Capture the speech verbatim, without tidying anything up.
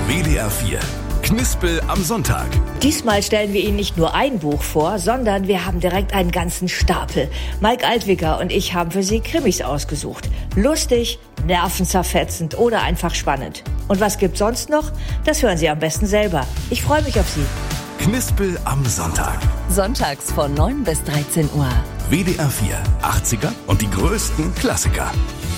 W D R vier. Knispel am Sonntag. Diesmal stellen wir Ihnen nicht nur ein Buch vor, sondern wir haben direkt einen ganzen Stapel. Mike Altwicker und ich haben für Sie Krimis ausgesucht. Lustig, nervenzerfetzend oder einfach spannend. Und was gibt's sonst noch? Das hören Sie am besten selber. Ich freue mich auf Sie. Knispel am Sonntag. Sonntags von neun bis dreizehn Uhr. W D R vier. achtziger und die größten Klassiker.